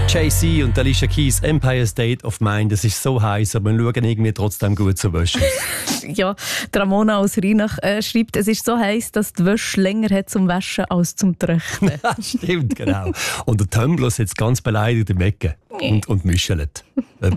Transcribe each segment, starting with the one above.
Jay-Z und Alicia Keys Empire State of Mind. Es ist so heiß, aber wir schauen irgendwie trotzdem gut zur Wäsche. Ja, Ramona aus Rheinach schreibt, es ist so heiß, dass die Wäsche länger hat zum Waschen als zum Trocknen. Stimmt, genau. Und der Tumblr sitzt ganz beleidigt im Ecken und mischelt. Der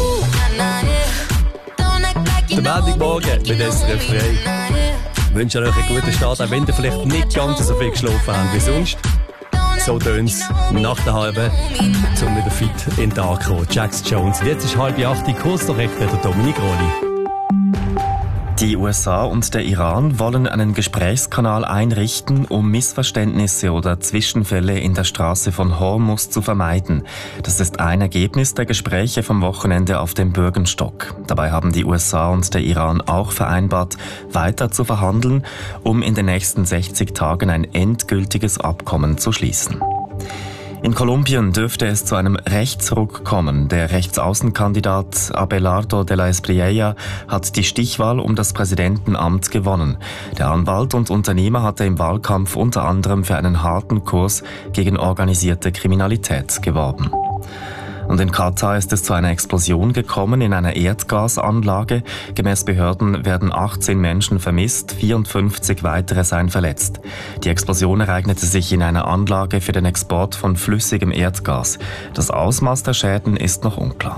Montagmorgen mit SRF Frei. Ich wünsche euch einen guten Start, auch wenn ihr vielleicht nicht ganz so viel geschlafen habt wie sonst. So tönt es nach der halben, um wieder fit in den Tag zu kommen. Jax Jones. Jetzt ist 7:30, kurz noch recht der Dominik Rolli. Die USA und der Iran wollen einen Gesprächskanal einrichten, um Missverständnisse oder Zwischenfälle in der Straße von Hormuz zu vermeiden. Das ist ein Ergebnis der Gespräche vom Wochenende auf dem Bürgenstock. Dabei haben die USA und der Iran auch vereinbart, weiter zu verhandeln, um in den nächsten 60 Tagen ein endgültiges Abkommen zu schließen. In Kolumbien dürfte es zu einem Rechtsruck kommen. Der Rechtsaußenkandidat Abelardo de la Espriella hat die Stichwahl um das Präsidentenamt gewonnen. Der Anwalt und Unternehmer hatte im Wahlkampf unter anderem für einen harten Kurs gegen organisierte Kriminalität geworben. Und in Katar ist es zu einer Explosion gekommen in einer Erdgasanlage. Gemäß Behörden werden 18 Menschen vermisst, 54 weitere seien verletzt. Die Explosion ereignete sich in einer Anlage für den Export von flüssigem Erdgas. Das Ausmaß der Schäden ist noch unklar.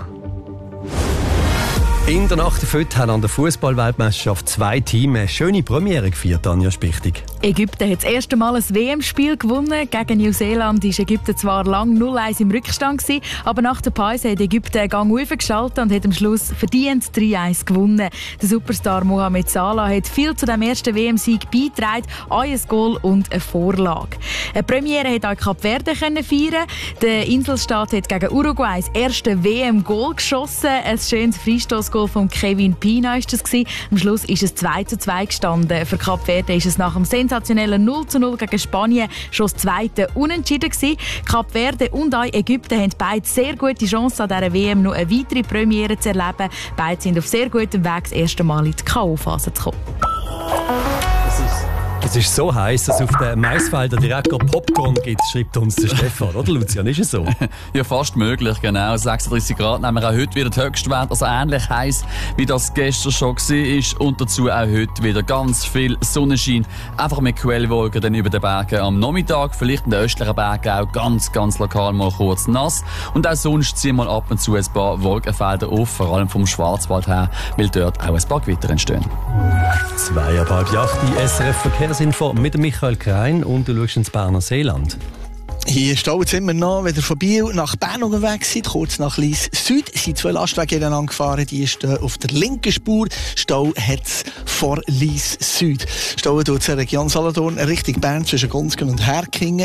In der Nacht haben an der Fußball-Weltmeisterschaft 2 Teams eine schöne Premiere gefeiert, Tanja Spichtig. Ägypten hat das erste Mal ein WM-Spiel gewonnen. Gegen Neuseeland war Ägypten zwar lang 0-1 im Rückstand gewesen, aber nach der Pause hat Ägypten einen Gang aufgeschaltet und hat am Schluss verdient 3-1 gewonnen. Der Superstar Mohamed Salah hat viel zu dem ersten WM-Sieg beigetragen, ein Goal und eine Vorlage. Eine Premiere hat auch Kap Verde feiern. Der Inselstaat hat gegen Uruguay das erste WM-Goal geschossen. Ein schönes Freistoßgoal von Kevin Pina war das gewesen. Am Schluss ist es 2-2 gestanden. Für Kap Verde ist es nach dem sensationellen 0-0 gegen Spanien schon das zweite Unentschieden gewesen. Kap Verde und auch Ägypten haben beide sehr gute Chancen, an dieser WM noch eine weitere Premiere zu erleben. Beide sind auf sehr gutem Weg, das erste Mal in die K.O.-Phase zu kommen. Es ist so heiß, dass auf den Maisfeldern direkt Popcorn gibt, schreibt uns der Stefan, oder Lucian? Ist es so? Ja, fast möglich, genau. 36 Grad nehmen wir auch heute wieder den Höchstwert, also ähnlich heiß, wie das gestern schon war. Und dazu auch heute wieder ganz viel Sonnenschein. Einfach mit Quellwolken dann über den Bergen am Nachmittag, vielleicht in den östlichen Bergen auch ganz lokal mal kurz nass. Und auch sonst ziehen mal ab und zu ein paar Wolkenfelder auf, vor allem vom Schwarzwald her, weil dort auch ein paar Gewitter entstehen. 7:30, die SRF-Verkehrsinfo mit Michael Krein und du schaust ins Berner Seeland. Hier stauen es immer noch, wenn ihr von Biel nach Bern unterwegs seid, kurz nach Lyss Süd, sind 2 Lastwagen ineinander gefahren, die stehen auf der linken Spur. Stau hat es vor Lyss Süd. Stauen tut es in der Region Solothurn Richtung Bern zwischen Gonskgen und Herkingen.